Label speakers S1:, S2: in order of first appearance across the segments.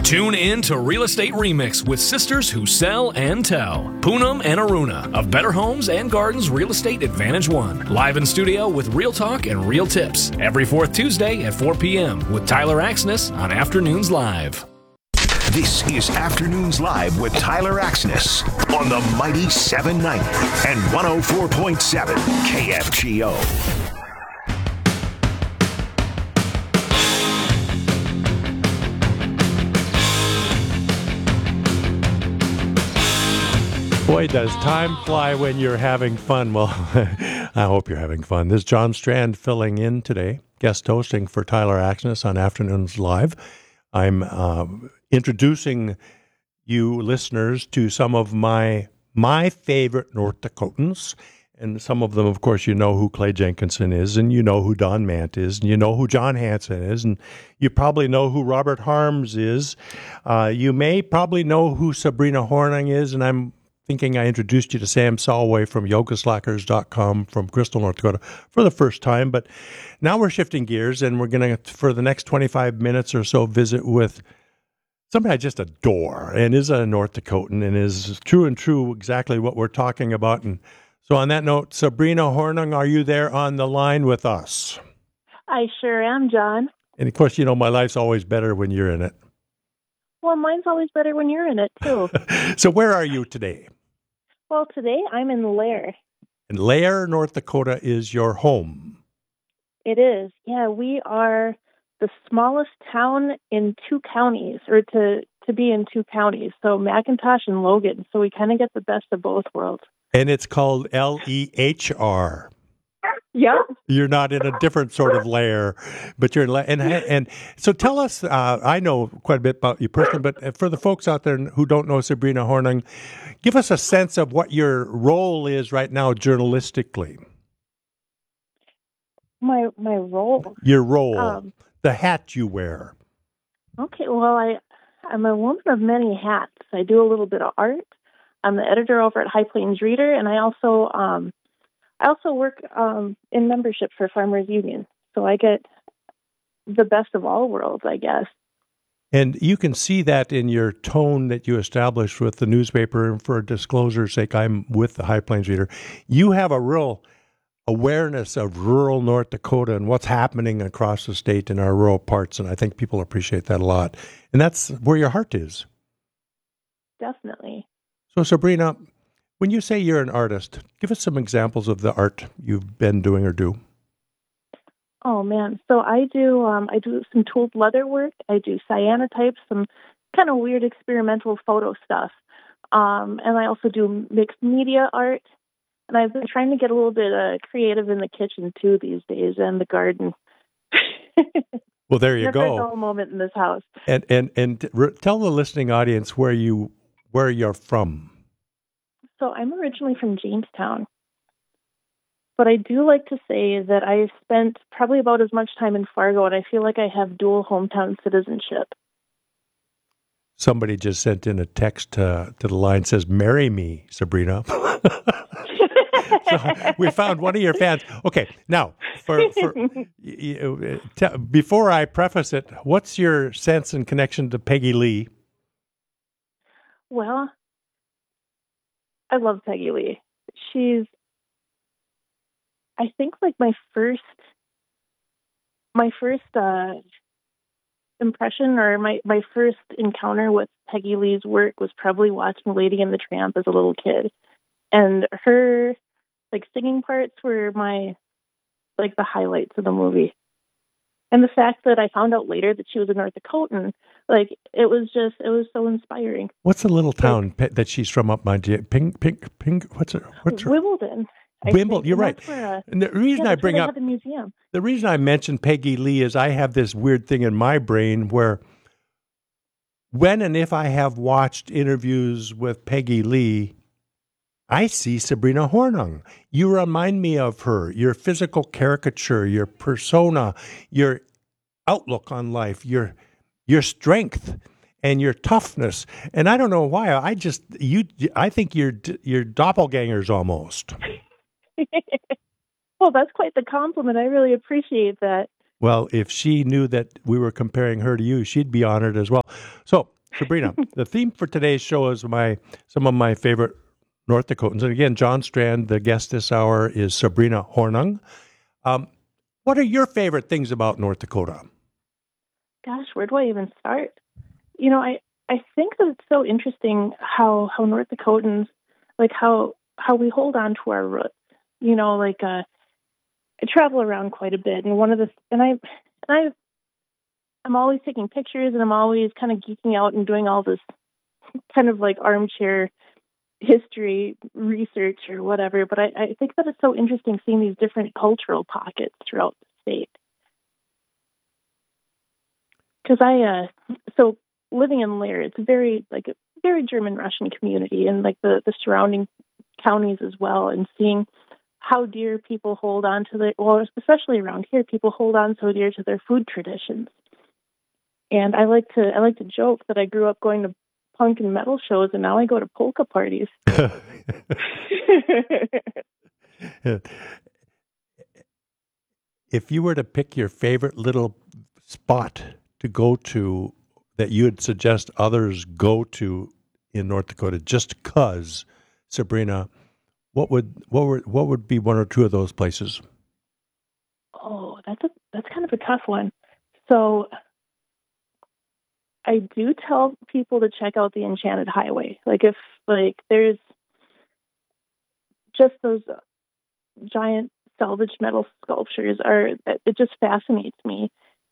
S1: Tune in to Real Estate Remix with sisters who sell and tell. Poonam and Aruna of Better Homes and Gardens Real Estate Advantage One. Live in studio with real talk and real tips. Every fourth Tuesday at 4 p.m. with Tyler Axness on Afternoons Live.
S2: This is Afternoons Live with Tyler Axness on the Mighty 790 and 104.7 KFGO.
S3: Boy, does time fly when you're having fun. Well, I hope you're having fun. This is John Strand filling in today, guest hosting for Tyler Axness on Afternoons Live. I'm introducing you listeners to some of my favorite North Dakotans. And some of them, of course, you know who Clay Jenkinson is, and you know who Don Mant is, and you know who John Hansen is, and you probably know who Robert Harms is. You may probably know who Sabrina Hornung is, and I'm thinking I introduced you to Sam Solway from yogaslackers.com from Crystal, North Dakota for the first time. But now we're shifting gears, and we're going to, for the next 25 minutes or so, visit with somebody I just adore and is a North Dakotan and is true exactly what we're talking about. And so on that note, Sabrina Hornung, are you there on the line with us?
S4: I sure am, John.
S3: And of course, you know, my life's always better when you're in it.
S4: Well, mine's always better when you're in it, too.
S3: So where are you today?
S4: Well, today I'm in Lair.
S3: And Lair, North Dakota is your home.
S4: It is. Yeah, we are the smallest town in two counties, or to be in two counties. So McIntosh and Logan. So we kind of get the best of both worlds. And
S3: it's called Lehr.
S4: Yep.
S3: You're not in a different sort of layer, but you're in and so tell us, I know quite a bit about you personally, but for the folks out there who don't know Sabrina Hornung, give us a sense of what your role is right now journalistically.
S4: My role?
S3: Your role, the hat you wear.
S4: Okay, well, I'm a woman of many hats. I do a little bit of art. I'm the editor over at High Plains Reader, and I also work in membership for Farmers Union, so I get the best of all worlds, I guess.
S3: And you can see that in your tone that you established with the newspaper, and for disclosure's sake, I'm with the High Plains Reader. You have a real awareness of rural North Dakota and what's happening across the state in our rural parts, and I think people appreciate that a lot. And that's where your heart is.
S4: Definitely.
S3: So, Sabrina, when you say you're an artist, give us some examples of the art you've been doing or do.
S4: Oh man, so I do some tooled leather work. I do cyanotypes, some kind of weird experimental photo stuff, and I also do mixed media art. And I've been trying to get a little bit creative in the kitchen too these days, and the garden.
S3: Well, there you
S4: Never
S3: go.
S4: a dull moment in this house.
S3: And tell the listening audience where you're from.
S4: So I'm originally from Jamestown, but I do like to say that I spent probably about as much time in Fargo, and I feel like I have dual hometown citizenship.
S3: Somebody just sent in a text to the line, says, "Marry me, Sabrina." So we found one of your fans. Okay, now, before I preface it, what's your sense and connection to Peggy Lee?
S4: Well, I love Peggy Lee. She's, I think, like my first impression, or my first encounter with Peggy Lee's work was probably watching Lady and the Tramp as a little kid. And her singing parts were the highlights of the movie. And the fact that I found out later that she was a North Dakotan, it was so inspiring.
S3: What's the little town that she's from up my Ping? What's her?
S4: Wimbledon.
S3: Wimbledon. You're right. And the reason I bring up
S4: the museum.
S3: The reason I mentioned Peggy Lee is I have this weird thing in my brain where when and if I have watched interviews with Peggy Lee, I see Sabrina Hornung. You remind me of her, your physical caricature, your persona, your outlook on life, your strength and your toughness. And I don't know why. I think you're doppelgangers almost.
S4: Well, that's quite the compliment. I really appreciate that.
S3: Well, if she knew that we were comparing her to you, she'd be honored as well. So Sabrina, the theme for today's show is some of my favorite North Dakotans. And again, John Strand, the guest this hour, is Sabrina Hornung. What are your favorite things about North Dakota?
S4: Gosh, where do I even start? I think that it's so interesting how North Dakotans, like how we hold on to our roots. I travel around quite a bit, and I'm always taking pictures, and I'm always kind of geeking out and doing all this kind of like armchair history research or whatever. But I think that it's so interesting seeing these different cultural pockets throughout the state. Because so living in Lear, it's a very German Russian community, and like the surrounding counties as well, and seeing how dear people hold on to especially around here, people hold on so dear to their food traditions. And I like to joke that I grew up going to punk and metal shows, and now I go to polka parties.
S3: If you were to pick your favorite little spot to go to that you would suggest others go to in North Dakota, just 'cause, Sabrina, what would be one or two of those places?
S4: Oh, that's kind of a tough one. So I do tell people to check out the Enchanted Highway. If there's just those giant salvaged metal sculptures it just fascinates me,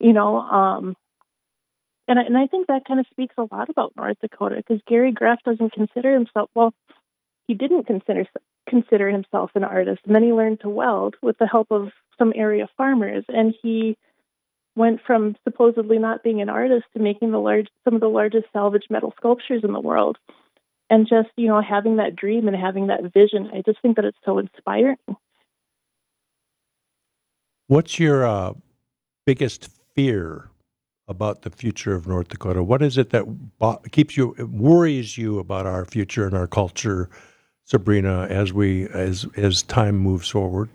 S4: and I think that kind of speaks a lot about North Dakota, because Gary Greff doesn't consider himself, he didn't consider himself an artist, and then he learned to weld with the help of some area farmers, and he went from supposedly not being an artist to making some of the largest salvaged metal sculptures in the world. And just, having that dream and having that vision, I just think that it's so inspiring.
S3: What's your biggest fear about the future of North Dakota? What is it that worries you about our future and our culture, Sabrina, as time moves forward?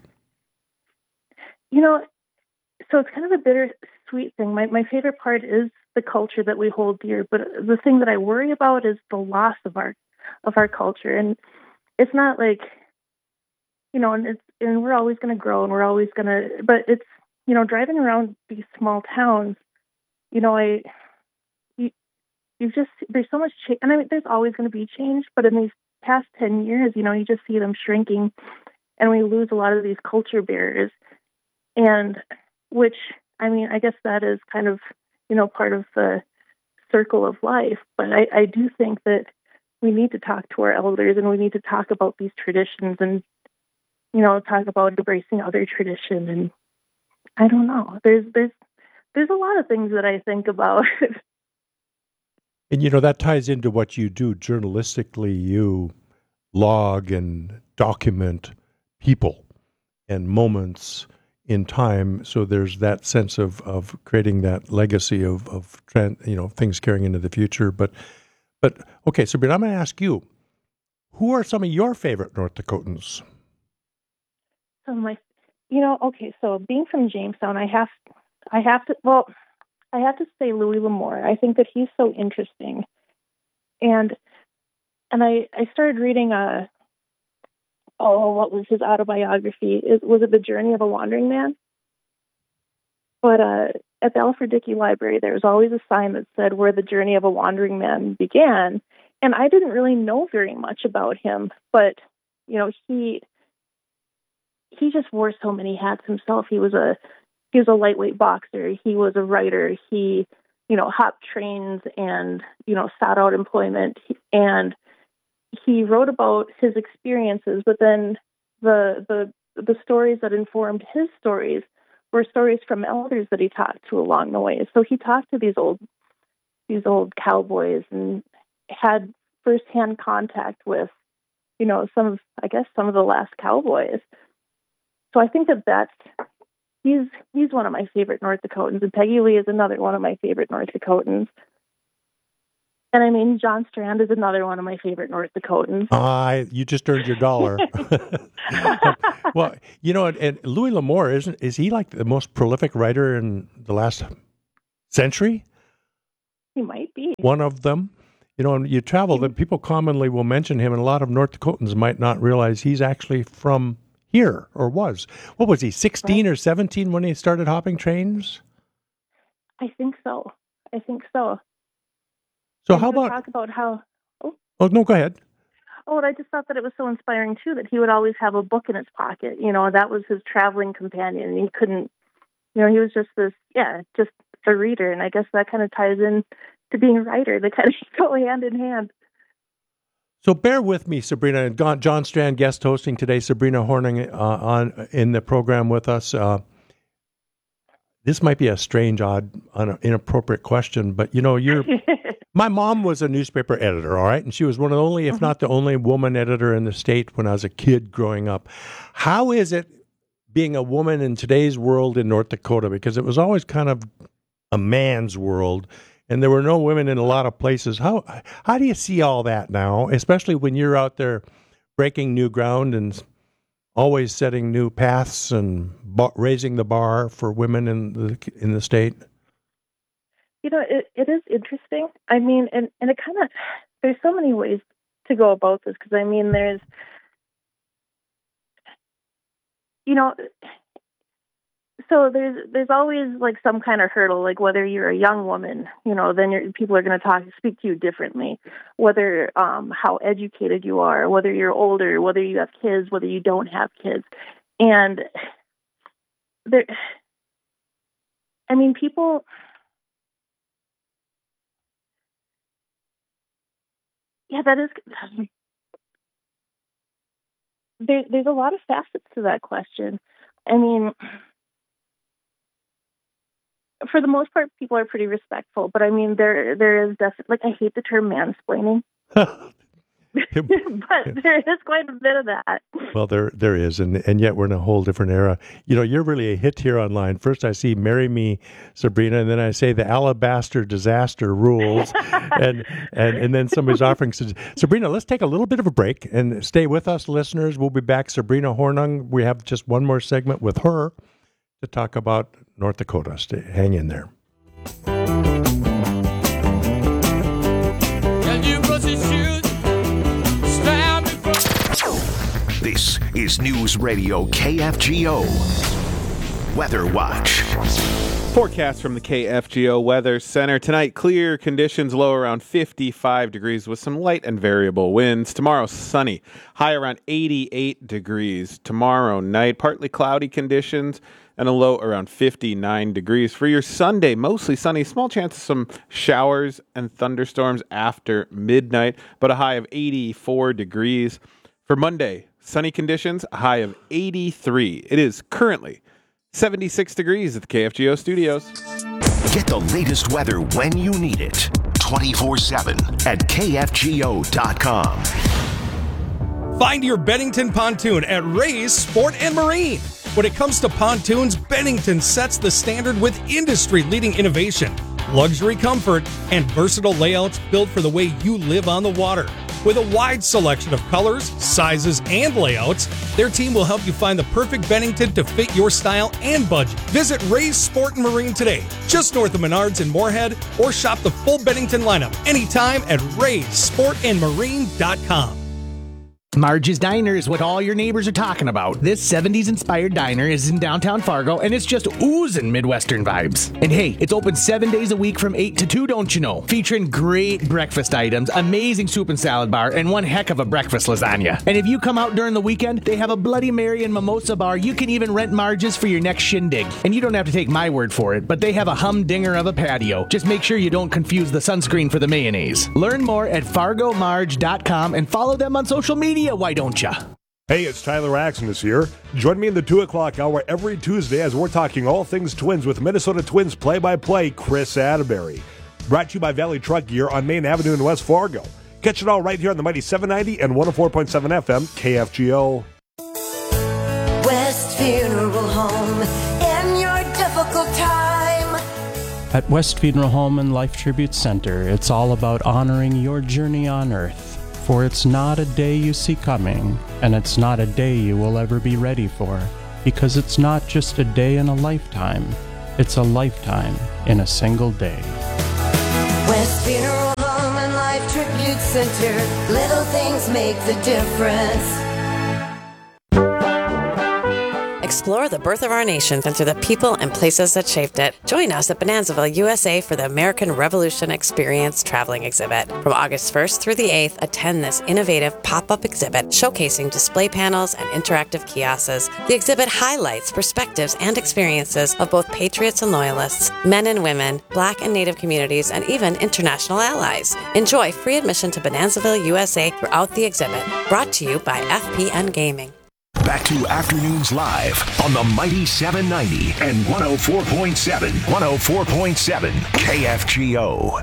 S4: So it's kind of a bittersweet thing. My favorite part is the culture that we hold dear, but the thing that I worry about is the loss of our culture. And it's not like, and we're always going to grow, and we're always going to, but it's, driving around these small towns, there's so much change, and I mean, there's always going to be change, but in these past 10 years, you just see them shrinking, and we lose a lot of these culture barriers. And which, I mean, I guess that is kind of, part of the circle of life. But I do think that we need to talk to our elders, and we need to talk about these traditions, and, talk about embracing other tradition. And I don't know, there's a lot of things that I think about.
S3: And, that ties into what you do journalistically. You log and document people and moments in time, so there's that sense of creating that legacy of things carrying into the future. But okay, Sabrina, I'm going to ask you, who are some of your favorite North Dakotans?
S4: So being from Jamestown, I have to say Louis L'Amour. I think that he's so interesting, and I started reading what was his autobiography? Was it The Journey of a Wandering Man? But at the Alfred Dickey Library, there was always a sign that said where the journey of a wandering man began. And I didn't really know very much about him, but, he just wore so many hats himself. He was a lightweight boxer. He was a writer. He, hopped trains and, sought out employment. And he wrote about his experiences, but then the stories that informed his stories were stories from elders that he talked to along the way. So he talked to these old cowboys and had firsthand contact with, some of the last cowboys. So I think he's one of my favorite North Dakotans, and Peggy Lee is another one of my favorite North Dakotans. And I mean, John Strand is another one of my favorite North Dakotans.
S3: You just earned your dollar. Well, and Louis L'Amour, is he like the most prolific writer in the last century?
S4: He might be.
S3: One of them? and you travel, that people commonly will mention him, and a lot of North Dakotans might not realize he's actually from here, or was. What was he, 16 or 17 when he started hopping trains?
S4: I think so.
S3: So how about...
S4: talk about how...
S3: Oh, no, go ahead.
S4: Oh, and I just thought that it was so inspiring, too, that he would always have a book in his pocket. That was his traveling companion. He couldn't... he was just just a reader, and I guess that kind of ties in to being a writer. They kind of go hand in hand.
S3: So bear with me, Sabrina. John Strand guest hosting today. Sabrina Horning in the program with us. This might be a strange, odd, inappropriate question, but my mom was a newspaper editor, all right, and she was one of the only, if not the only, woman editor in the state when I was a kid growing up. How is it being a woman in today's world in North Dakota? Because it was always kind of a man's world, and there were no women in a lot of places. How do you see all that now, especially when you're out there breaking new ground and always setting new paths and raising the bar for women in the state?
S4: It is interesting. I mean, and it kind of, there's so many ways to go about this, because, I mean, there's, so there's always like some kind of hurdle, like whether you're a young woman, then people are going to speak to you differently, whether how educated you are, whether you're older, whether you have kids, whether you don't have kids. And there, I mean, people, that is, there's a lot of facets to that question. I mean, for the most part, people are pretty respectful, but I mean, there is definitely, like, I hate the term mansplaining, but there is quite a bit of that.
S3: Well, there is, and yet we're in a whole different era. You're really a hit here online. First, I see "Marry Me, Sabrina," and then I say "The Alabaster Disaster Rules," and then somebody's offering. Sabrina, let's take a little bit of a break and stay with us, listeners. We'll be back. Sabrina Hornung. We have just one more segment with her to talk about North Dakota. Hang in there.
S2: This is News Radio KFGO Weather Watch.
S5: Forecast from the KFGO Weather Center. Tonight, clear conditions, low around 55 degrees with some light and variable winds. Tomorrow, sunny, high around 88 degrees. Tomorrow night, partly cloudy conditions and a low around 59 degrees. For your Sunday, mostly sunny, small chance of some showers and thunderstorms after midnight, but a high of 84 degrees. For Monday, sunny conditions, a high of 83. It is currently 76 degrees at the KFGO studios.
S2: Get the latest weather when you need it. 24/7 at KFGO.com.
S1: Find your Bennington pontoon at Ray's Sport and Marine. When it comes to pontoons, Bennington sets the standard with industry-leading innovation, luxury comfort, and versatile layouts built for the way you live on the water. With a wide selection of colors, sizes, and layouts, their team will help you find the perfect Bennington to fit your style and budget. Visit Ray's Sport and Marine today, just north of Menards in Moorhead, or shop the full Bennington lineup anytime at raysportandmarine.com.
S6: Marge's Diner is what all your neighbors are talking about. This 70s-inspired diner is in downtown Fargo, and it's just oozing Midwestern vibes. And hey, it's open 7 days a week from 8 to 2, don't you know? Featuring great breakfast items, amazing soup and salad bar, and one heck of a breakfast lasagna. And if you come out during the weekend, they have a Bloody Mary and mimosa bar. You can even rent Marge's for your next shindig. And you don't have to take my word for it, but they have a humdinger of a patio. Just make sure you don't confuse the sunscreen for the mayonnaise. Learn more at fargomarge.com and follow them on social media. Why don't ya?
S7: Hey, it's Tyler Axnes here. Join me in the 2 o'clock hour every Tuesday as we're talking all things Twins with Minnesota Twins play-by-play Chris Atterbury. Brought to you by Valley Truck Gear on Main Avenue in West Fargo. Catch it all right here on the mighty 790 and 104.7 FM KFGO.
S8: West Funeral Home in your difficult time.
S9: At West Funeral Home and Life Tribute Center, it's all about honoring your journey on Earth. For it's not a day you see coming, and it's not a day you will ever be ready for, because it's not just a day in a lifetime, it's a lifetime in a single day.
S8: West Funeral Home and Life Tribute Attribute Center, little things make the difference.
S10: Explore the birth of our nation and through the people and places that shaped it. Join us at Bonanzaville, USA for the American Revolution Experience Traveling Exhibit. From August 1st through the 8th, attend this innovative pop-up exhibit showcasing display panels and interactive kiosks. The exhibit highlights perspectives and experiences of both patriots and loyalists, men and women, Black and Native communities, and even international allies. Enjoy free admission to Bonanzaville, USA throughout the exhibit. Brought to you by FPN Gaming.
S2: Back to Afternoons Live on the Mighty 790 and 104.7. 104.7 KFGO.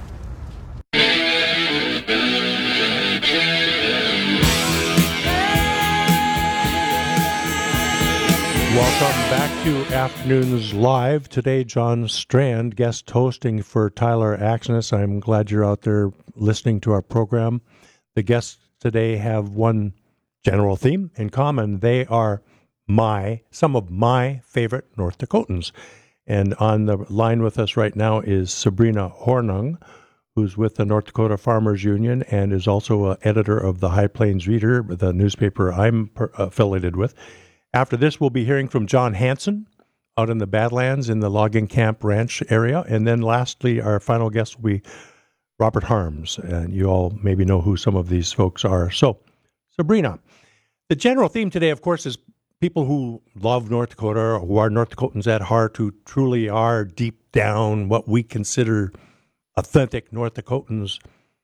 S3: Welcome back to Afternoons Live. Today, John Strand, guest hosting for Tyler Axness. I'm glad you're out there listening to our program. The guests today have one general theme in common. They are some of my favorite North Dakotans. And on the line with us right now is Sabrina Hornung, who's with the North Dakota Farmers Union and is also an editor of the High Plains Reader, the newspaper I'm affiliated with. After this, we'll be hearing from John Hansen out in the Badlands in the logging camp ranch area. And then lastly, our final guest will be Robert Harms. And you all maybe know who some of these folks are. So, Sabrina, the general theme today, of course, is people who love North Dakota, who are North Dakotans at heart, who truly are deep down what we consider authentic North Dakotans.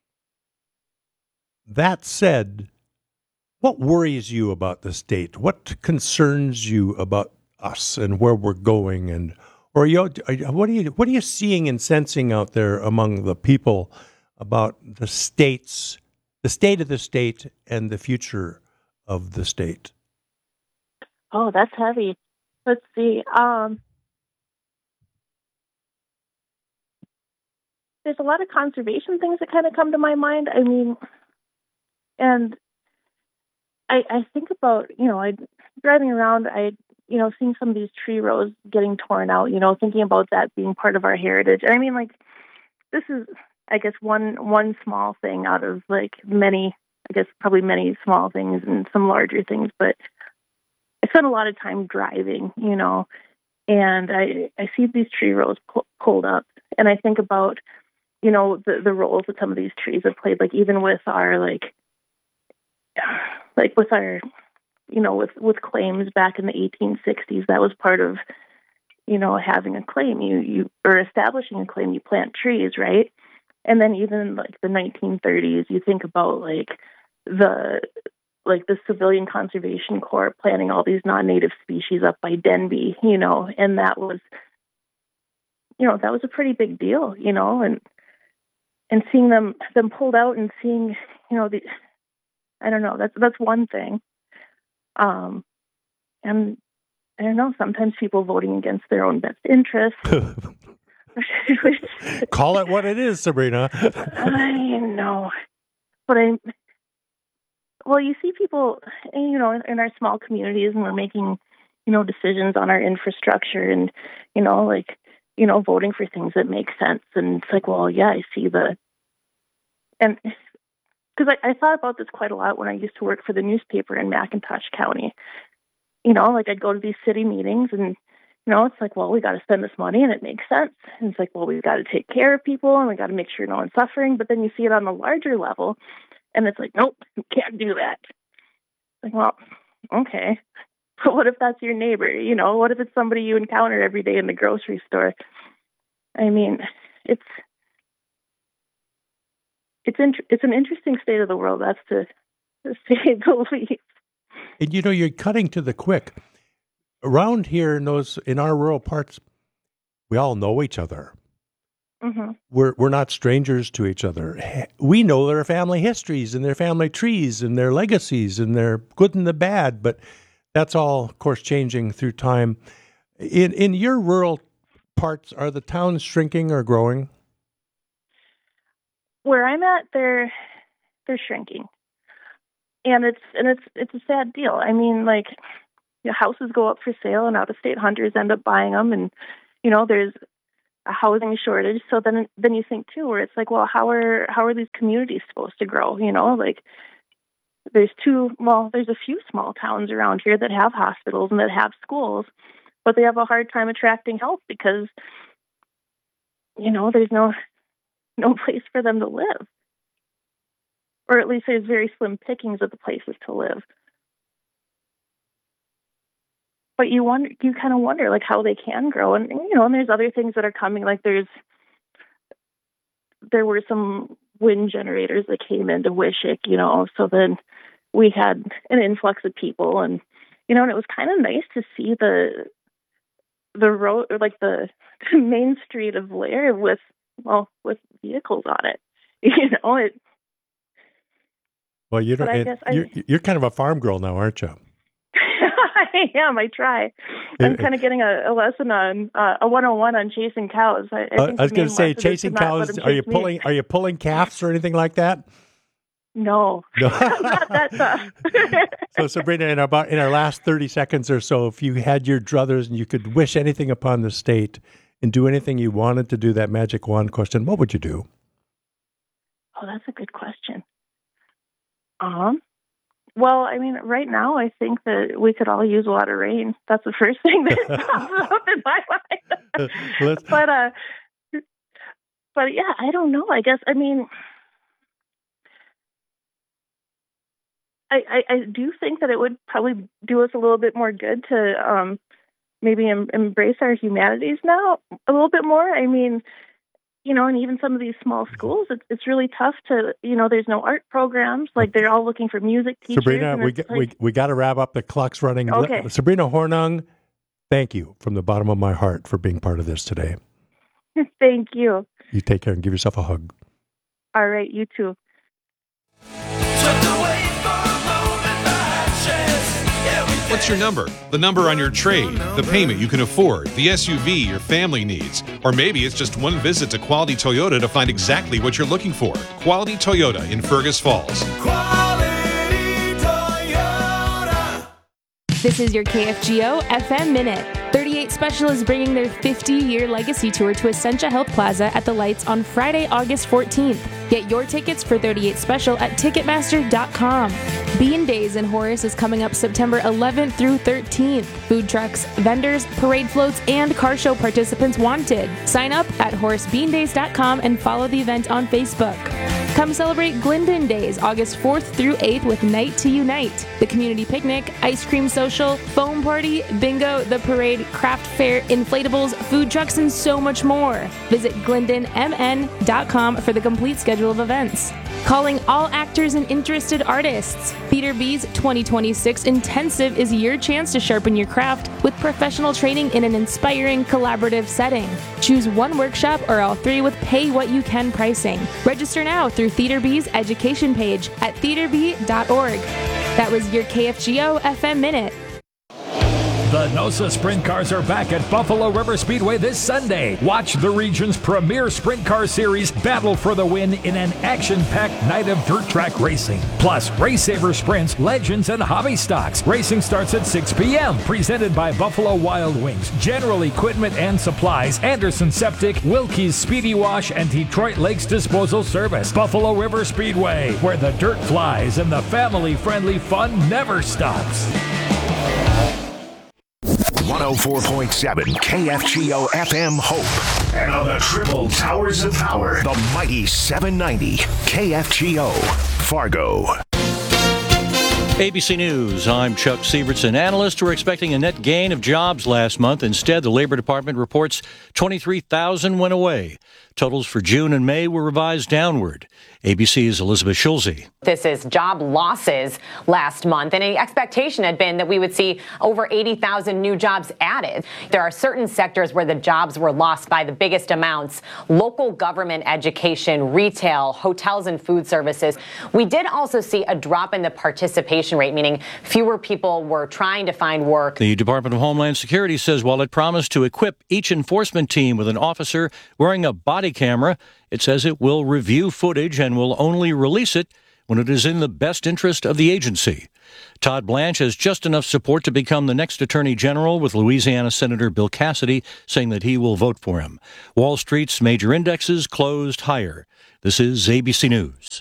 S3: That said, what worries you about the state? What concerns you about us and where we're going? And what are you seeing and sensing out there among the people about the state of the state and the future of the state?
S4: Oh, that's heavy. Let's see. There's a lot of conservation things that kind of come to my mind. I mean, and I think about, driving around, seeing some of these tree rows getting torn out, thinking about that being part of our heritage. And I mean, like, this is, I guess, one small thing out of, like, many, I guess, probably many small things and some larger things. But I spend a lot of time driving, and I see these tree rows pulled up. And I think about, the roles that some of these trees have played, like, even with our, with our, with claims back in the 1860s, that was part of, having a claim. You or establishing a claim, you plant trees, right? And then even like the 1930s, you think about the Civilian Conservation Corps planting all these non-native species up by Denby, and that was, that was a pretty big deal, and seeing them pulled out and seeing, I don't know, that's one thing. And I don't know, sometimes people voting against their own best interests.
S3: Call it what it is, Sabrina.
S4: I know. But you see people, in our small communities, and we're making, decisions on our infrastructure and, voting for things that make sense. And it's like, well, yeah, I see and because I thought about this quite a lot when I used to work for the newspaper in McIntosh County. I'd go to these city meetings and, it's like, well, we got to spend this money and it makes sense. And it's like, well, we've got to take care of people and we got to make sure no one's suffering. But then you see it on the larger level and it's like, nope, you can't do that. Like, well, okay. But what if that's your neighbor? What if it's somebody you encounter every day in the grocery store? I mean, it's an interesting state of the world, that's to say the least.
S3: And you're cutting to the quick. Around here in our rural parts, we all know each other.
S4: Mm-hmm.
S3: We're not strangers to each other. We know their family histories and their family trees and their legacies and their good and the bad. But that's all, of course, changing through time. In your rural parts, are the towns shrinking or growing?
S4: Where I'm at, they're shrinking, and it's a sad deal. I mean, houses go up for sale, and out-of-state hunters end up buying them, and there's a housing shortage. So then you think too, where it's like, well, how are these communities supposed to grow? Like there's a few small towns around here that have hospitals and that have schools, but they have a hard time attracting help because, there's no place for them to live. Or at least there's very slim pickings of the places to live. But you kind of wonder like how they can grow. And there's other things that are coming. Like there were some wind generators that came into Wishick, so then we had an influx of people and it was kind of nice to see the road, or like the main street of Laird with vehicles on it.
S3: Well, you're kind of a farm girl now, aren't you?
S4: I am. I try. I'm kind of getting a lesson on a 101 on chasing cows. I
S3: was going to say, chasing cows. Are you pulling calves or anything like that?
S4: No. Not that tough.
S3: So, Sabrina, in our last 30 seconds or so, if you had your druthers and you could wish anything upon the state and do anything you wanted to do, that magic wand question, what would you do?
S4: Oh, that's a good question. Well, I mean, right now, I think that we could all use a lot of rain. That's the first thing that pops up in my mind. But yeah, I don't know. I guess, I mean, I do think that it would probably do us a little bit more good to maybe embrace our humanities now a little bit more. I mean, and even some of these small schools, it's really tough to, there's no art programs. Like they're all looking for music teachers.
S3: Sabrina, we got to wrap up. The clock's running.
S4: Okay.
S3: Sabrina Hornung, thank you from the bottom of my heart for being part of this today.
S4: Thank you.
S3: You take care and give yourself a hug.
S4: All right, you too.
S11: What's your number? The number on your trade, the payment you can afford, the SUV your family needs. Or maybe it's just one visit to Quality Toyota to find exactly what you're looking for. Quality Toyota in Fergus Falls.
S12: Quality Toyota. This is your KFGO FM Minute. 38 Special is bringing their 50-year legacy tour to Essentia Health Plaza at the Lights on Friday, August 14th. Get your tickets for 38 Special at Ticketmaster.com. Bean Days in Horace is coming up September 11th through 13th. Food trucks, vendors, parade floats, and car show participants wanted. Sign up at HoraceBeanDays.com and follow the event on Facebook. Come celebrate Glendon Days, August 4th through 8th with Night to Unite, the community picnic, ice cream social, foam party, bingo, the parade, craft fair, inflatables, food trucks, and so much more. Visit GlendonMN.com for the complete schedule of events. Calling all actors and interested artists. Theater B's 2026 Intensive is your chance to sharpen your craft with professional training in an inspiring collaborative setting. Choose one workshop or all three with pay-what-you-can pricing. Register now through Theater B's education page at theaterb.org. That was your KFGO FM Minute.
S1: The NOSA Sprint Cars are back at Buffalo River Speedway this Sunday. Watch the region's premier sprint car series battle for the win in an action-packed night of dirt track racing. Plus, Race Saver Sprints, Legends, and Hobby Stocks. Racing starts at 6 p.m. Presented by Buffalo Wild Wings, General Equipment and Supplies, Anderson Septic, Wilkie's Speedy Wash, and Detroit Lakes Disposal Service. Buffalo River Speedway, where the dirt flies and the family-friendly fun never stops.
S2: 104.7 KFGO FM Hope. And on the triple towers of power, the mighty 790 KFGO Fargo.
S13: ABC News, I'm Chuck Sievertson. Analysts were expecting a net gain of jobs last month. Instead, the Labor Department reports 23,000 went away. Totals for June and May were revised downward. ABC's Elizabeth Schulze.
S14: This is job losses last month, and the expectation had been that we would see over 80,000 new jobs added. There are certain sectors where the jobs were lost by the biggest amounts: local government, education, retail, hotels, and food services. We did also see a drop in the participation rate, meaning fewer people were trying to find work.
S13: The Department of Homeland Security says while it promised to equip each enforcement team with an officer wearing a body camera, it says it will review footage and will only release it when it is in the best interest of the agency. Todd Blanche has just enough support to become the next Attorney General, with Louisiana Senator Bill Cassidy saying that he will vote for him. Wall Street's major indexes closed higher. This is ABC News.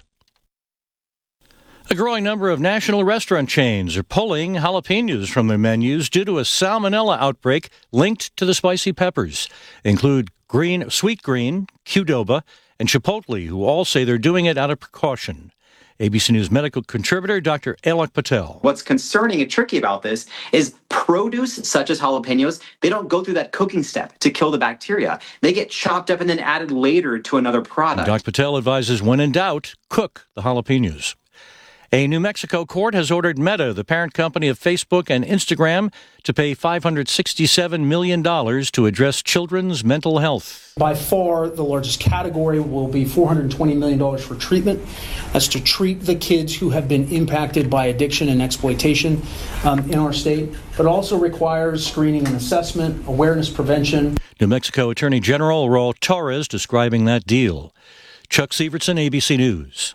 S13: A growing number of national restaurant chains are pulling jalapenos from their menus due to a salmonella outbreak linked to the spicy peppers. They include Sweet Green, Qdoba, and Chipotle, who all say they're doing it out of precaution. ABC News medical contributor Dr. Alok Patel.
S15: What's concerning and tricky about this is produce such as jalapenos, they don't go through that cooking step to kill the bacteria. They get chopped up and then added later to another product.
S13: Dr. Patel advises, when in doubt, cook the jalapenos. A New Mexico court has ordered Meta, the parent company of Facebook and Instagram, to pay $567 million to address children's mental health.
S16: By far, the largest category will be $420 million for treatment. That's to treat the kids who have been impacted by addiction and exploitation in our state, but also requires screening and assessment, awareness prevention.
S13: New Mexico Attorney General Raul Torres describing that deal. Chuck Severson, ABC News.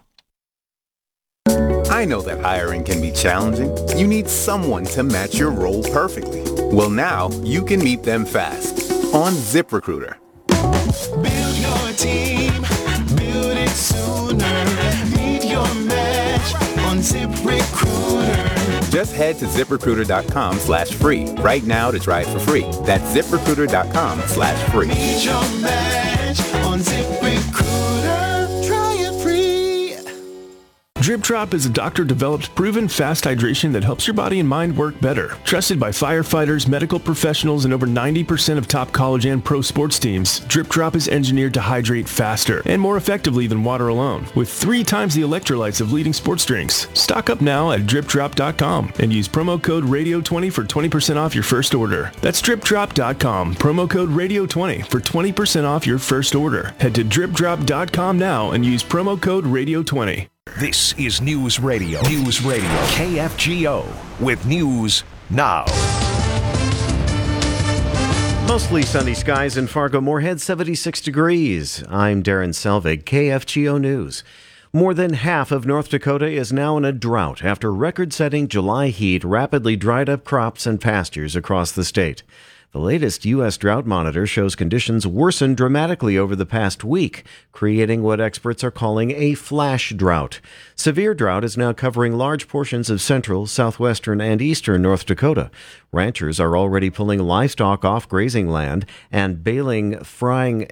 S17: I know that hiring can be challenging. You need someone to match your role perfectly. Well, now you can meet them fast on ZipRecruiter.
S18: Build your team, build it sooner. Meet your match on ZipRecruiter.
S17: Just head to ZipRecruiter.com/free right now to try it for free. That's ZipRecruiter.com/free.
S18: Meet your match on ZipRecruiter. Try it free.
S19: Drip Drop is a doctor-developed, proven fast hydration that helps your body and mind work better. Trusted by firefighters, medical professionals, and over 90% of top college and pro sports teams, Drip Drop is engineered to hydrate faster and more effectively than water alone, with 3 times the electrolytes of leading sports drinks. Stock up now at DripDrop.com and use promo code RADIO20 for 20% off your first order. That's DripDrop.com, promo code RADIO20 for 20% off your first order. Head to DripDrop.com now and use promo code RADIO20.
S2: This is News Radio. News Radio. KFGO with News Now.
S20: Mostly sunny skies in Fargo-Moorhead, 76 degrees. I'm Darren Selvig, KFGO News. More than half of North Dakota is now in a drought after record-setting July heat rapidly dried up crops and pastures across the state. The latest U.S. drought monitor shows conditions worsened dramatically over the past week, creating what experts are calling a flash drought. Severe drought is now covering large portions of central, southwestern, and eastern North Dakota. Ranchers are already pulling livestock off grazing land and baling frying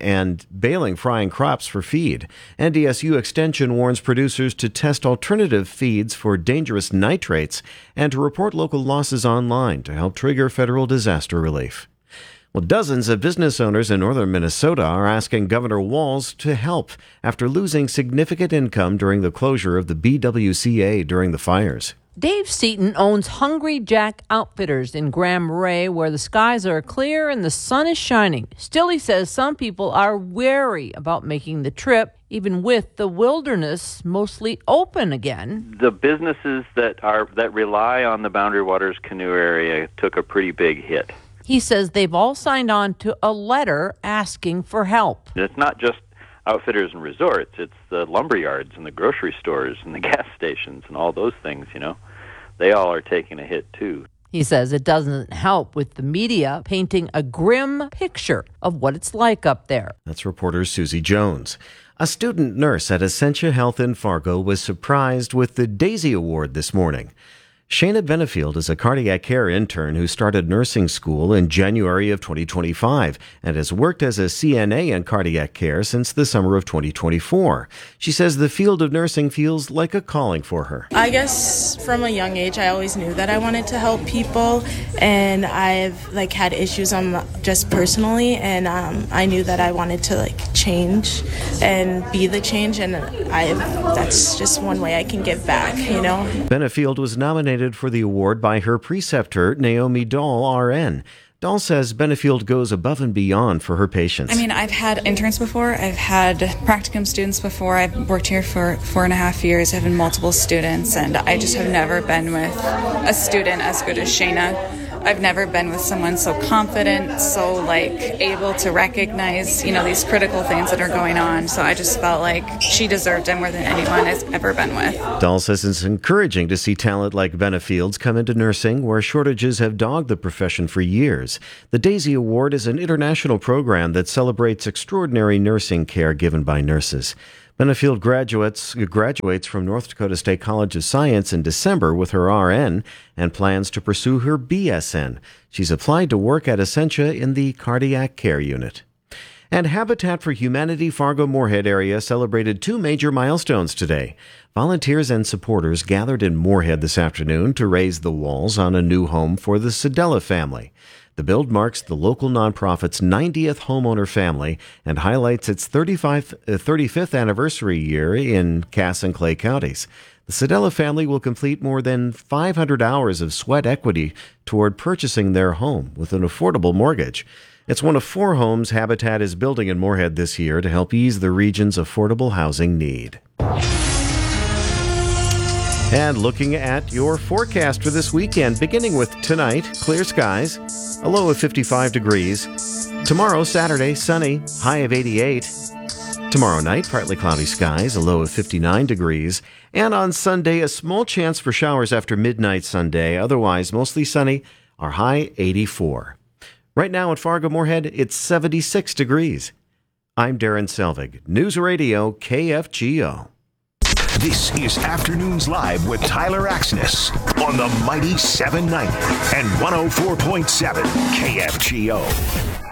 S20: crops for feed. NDSU Extension warns producers to test alternative feeds for dangerous nitrates and to report local losses online to help trigger federal disaster relief. Well, dozens of business owners in northern Minnesota are asking Governor Walz to help after losing significant income during the closure of the BWCA during the fires.
S21: Dave Seaton owns Hungry Jack Outfitters in Grand Marais, where the skies are clear and the sun is shining. Still, he says some people are wary about making the trip, even with the wilderness mostly open again.
S22: The businesses that rely on the Boundary Waters canoe area took a pretty big hit.
S21: He says they've all signed on to a letter asking for help.
S22: It's not just outfitters and resorts, it's the lumber yards and the grocery stores and the gas stations and all those things, They all are taking a hit too.
S21: He says it doesn't help with the media painting a grim picture of what it's like up there.
S20: That's reporter Susie Jones. A student nurse at Essentia Health in Fargo was surprised with the Daisy Award this morning. Shayna Benefield is a cardiac care intern who started nursing school in January of 2025 and has worked as a CNA in cardiac care since the summer of 2024. She says the field of nursing feels like a calling for her.
S23: I guess from a young age, I always knew that I wanted to help people, and I've had issues just personally, and I knew that I wanted to change and be the change, and that's just one way I can give back,
S20: Benefield was nominated for the award by her preceptor, Naomi Dahl, RN. Dahl says Benefield goes above and beyond for her patients.
S24: I've had interns before. I've had practicum students before. I've worked here for 4.5 years. I've had multiple students, and I just have never been with a student as good as Shayna. I've never been with someone so confident, so like able to recognize, these critical things that are going on. So I just felt like she deserved it more than anyone has ever been with.
S20: Dahl says it's encouraging to see talent like Benna Fields come into nursing, where shortages have dogged the profession for years. The Daisy Award is an international program that celebrates extraordinary nursing care given by nurses. Benna Fields graduates from North Dakota State College of Science in December with her RN and plans to pursue her BSN. She's applied to work at Essentia in the cardiac care unit. And Habitat for Humanity Fargo-Moorhead area celebrated 2 major milestones today. Volunteers and supporters gathered in Moorhead this afternoon to raise the walls on a new home for the Sedella family. The build marks the local nonprofit's 90th homeowner family and highlights its 35th anniversary year in Cass and Clay counties. The Sedella family will complete more than 500 hours of sweat equity toward purchasing their home with an affordable mortgage. It's one of 4 homes Habitat is building in Moorhead this year to help ease the region's affordable housing need. And looking at your forecast for this weekend, beginning with tonight, clear skies, a low of 55 degrees. Tomorrow, Saturday, sunny, high of 88. Tomorrow night, partly cloudy skies, a low of 59 degrees. And on Sunday, a small chance for showers after midnight Sunday. Otherwise, mostly sunny, our high 84. Right now at Fargo-Moorhead, it's 76 degrees. I'm Darren Selvig, News Radio KFGO.
S2: This is Afternoons Live with Tyler Axness on the Mighty 790 and 104.7 KFGO.